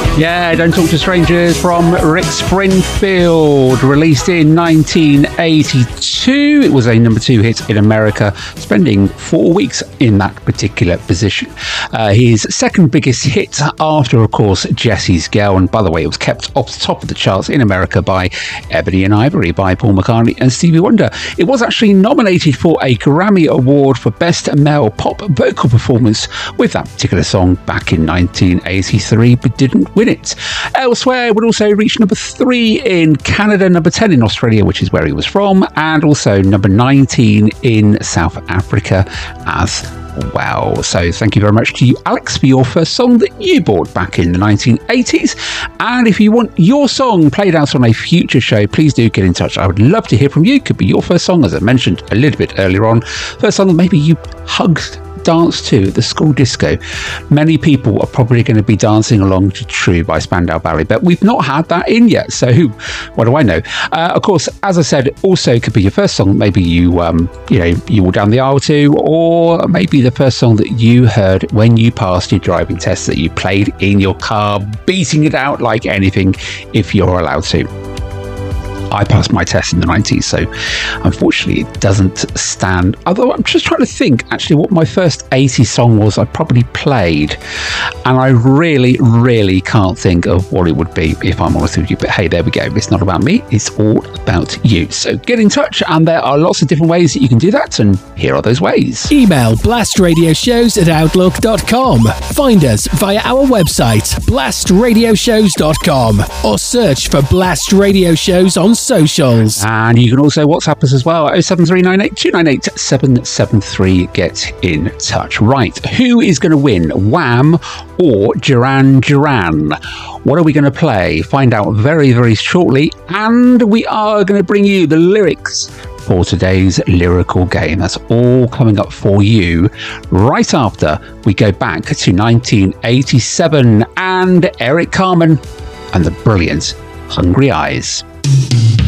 Yeah, Don't Talk to Strangers from Rick Springfield, released in 1982. It was a number 2 hit in America, spending 4 weeks in that particular position. His second biggest hit after, of course, Jesse's Girl. And by the way, it was kept off the top of the charts in America by Ebony and Ivory by Paul McCartney and Stevie Wonder. It was actually nominated for a Grammy Award for Best Male Pop Vocal Performance with that particular song back in 1983, but didn't win it. Elsewhere, it would also reach number 3 in Canada, number 10 in Australia, which is where he was from, and also number 19 in South Africa as well. So thank you very much to you, Alex, for your first song that you bought back in the 1980s. And if you want your song played out on a future show, please do get in touch. I would love to hear from you. Could be your first song, as I mentioned a little bit earlier on. First song that maybe you hugged, danced to at the school disco. Many people are probably going to be dancing along to True by Spandau Ballet, but we've not had that in yet, so what do I know? Of course, as I said, also could be your first song maybe you walk down the aisle to, or maybe the first song that you heard when you passed your driving test, that you played in your car, beating it out like anything if you're allowed to. I passed my test in the 90s, so unfortunately it doesn't stand. Although I'm just trying to think actually what my first 80s song was I probably played, and I really can't think of what it would be, if I'm honest with you. But hey, there we go. It's not about me, it's all about you. So get in touch, and there are lots of different ways that you can do that, and here are those ways. Email blastradioshows@outlook.com. Find us via our website blastradioshows.com, or search for Blast Radio Shows on socials. And you can also WhatsApp us as well at 07398 Get in touch. Right, who is going to win, Wham or Duran Duran? What are we going to play? Find out very shortly, and we are going to bring you the lyrics for today's lyrical game. That's all coming up for you right after we go back to 1987 and Eric Carmen and the brilliant Hungry Eyes.